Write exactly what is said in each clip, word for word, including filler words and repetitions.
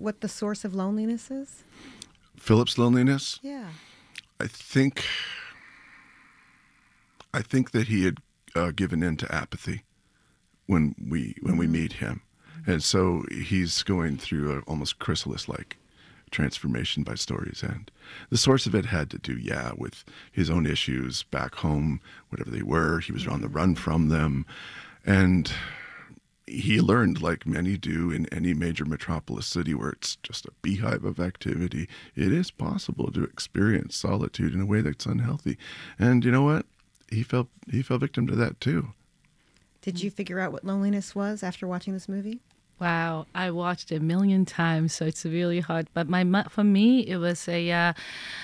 what the source of loneliness is? Philip's loneliness? Yeah. I think I think that he had uh, given in to apathy when we when mm-hmm. we meet him. And so he's going through a almost chrysalis-like transformation by story's end. The source of it had to do, yeah, with his own issues back home, whatever they were. He was on the run from them. And he learned, like many do in any major metropolis city where it's just a beehive of activity, it is possible to experience solitude in a way that's unhealthy. And you know what? He fell, he fell victim to that too. Did you figure out what loneliness was after watching this movie? Wow, I watched it a million times, so it's really hard. But my for me, it was a uh,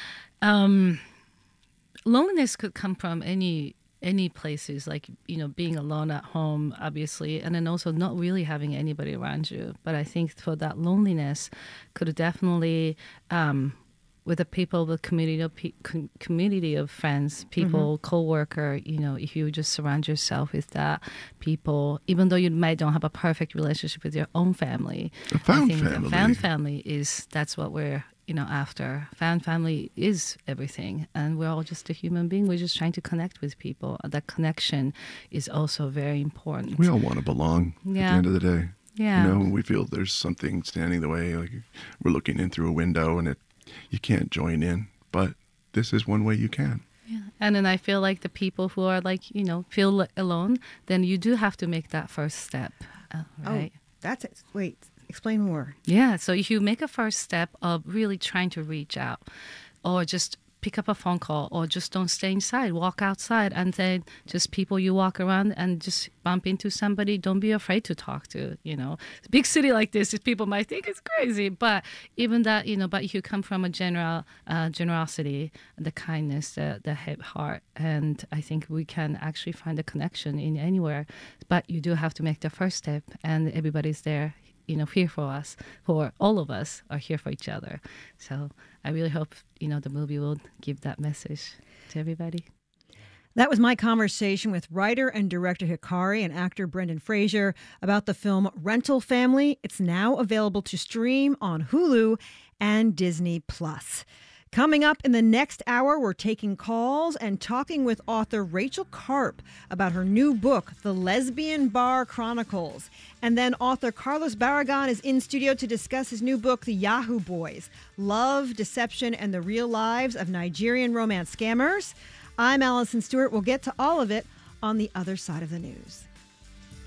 um, loneliness could come from any any places, like, you know, being alone at home, obviously, and then also not really having anybody around you. But I think for that loneliness, could definitely um, with the people, the community of pe- com- community of friends, people, mm-hmm. co-worker, you know, if you just surround yourself with that people, even though you might don't have a perfect relationship with your own family, a found I think family. a found family is, that's what we're, you know, after. Found family is everything, and we're all just a human being. We're just trying to connect with people. That connection is also very important. We all want to belong yeah. at the end of the day. Yeah. You know, when we feel there's something standing in the way, like we're looking in through a window and it, you can't join in, but this is one way you can. Yeah. And then I feel like the people who are like, you know, feel alone, then you do have to make that first step, uh, right? Oh, that's it. Wait, explain more. Yeah. So if you make a first step of really trying to reach out, or just pick up a phone call, or just don't stay inside, walk outside, and then just people you walk around and just bump into somebody, don't be afraid to talk to, you know. A big city like this, people might think it's crazy, but even that, you know, but if you come from a general uh, generosity, the kindness, the, the heart, and I think we can actually find a connection in anywhere, but you do have to make the first step, and everybody's there, you know, here for us, for all of us are here for each other. So I really hope, you know, the movie will give that message to everybody. That was my conversation with writer and director Hikari and actor Brendan Fraser about the film Rental Family. It's now available to stream on Hulu and Disney Plus. Coming up in the next hour, we're taking calls and talking with author Rachel Karp about her new book, The Lesbian Bar Chronicles. And then author Carlos Barragan is in studio to discuss his new book, The Yahoo Boys, Love, Deception, and the Real Lives of Nigerian Romance Scammers. I'm Allison Stewart. We'll get to all of it on the other side of the news.